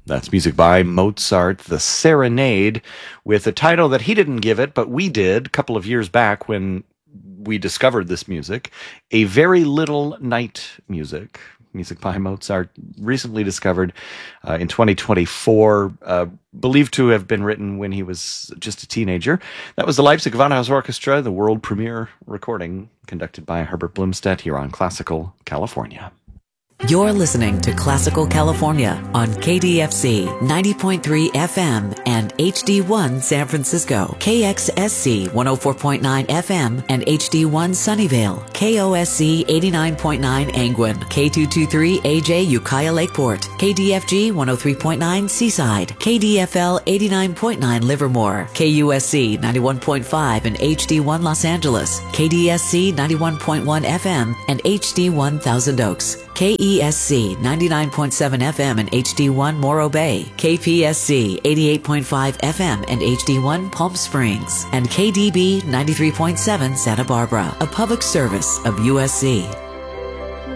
That's music by Mozart, The Serenade, with a title that he didn't give it, but we did a couple of years back when we discovered this music. A Very Little Night Music. Music by Mozart, recently discovered in 2024, believed to have been written when he was just a teenager. That was the Leipzig Gewandhaus Orchestra, the world premiere recording conducted by Herbert Blumstedt here on Classical California. You're listening to Classical California on KDFC 90.3 FM and HD1 San Francisco, KXSC 104.9 FM and HD1 Sunnyvale, KOSC 89.9 Angwin, K223 AJ Ukiah Lakeport, KDFG 103.9 Seaside, KDFL 89.9 Livermore, KUSC 91.5 and HD1 Los Angeles, KDSC 91.1 FM and HD1 Thousand Oaks, KESC 99.7 FM and HD1 Morro Bay, KPSC 88.5 FM and HD1 Palm Springs, and KDB 93.7 Santa Barbara, a public service of USC.